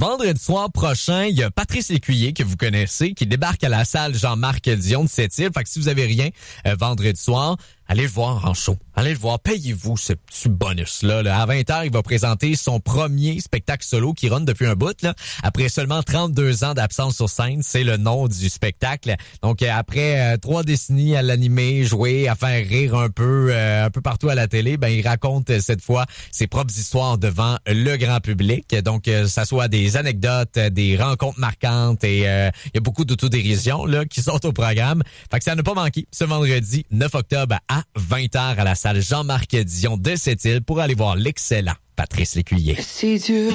vendredi soir prochain, il y a Patrice Lécuyer, que vous connaissez, qui débarque à la salle Jean-Marc Dion de Sept-Îles. Fait que si vous avez rien, vendredi soir, allez le voir en show. Allez le voir. Payez-vous ce petit bonus-là. Là. À 20h, il va présenter son premier spectacle solo qui run depuis un bout. Là. Après seulement 32 ans d'absence sur scène, c'est le nom du spectacle. Donc, après 3 décennies à l'animer, jouer, à faire rire un peu partout à la télé, ben il raconte cette fois ses propres histoires devant le grand public. Donc, ça soit des anecdotes, des rencontres marquantes et il y a beaucoup d'autodérision là qui sont au programme. Fait que ça n'a pas manqué ce vendredi 9 octobre à 20h à la salle Jean-Marc Dion de Sept-Îles pour aller voir l'excellent Patrice Lécuyer. Si Dieu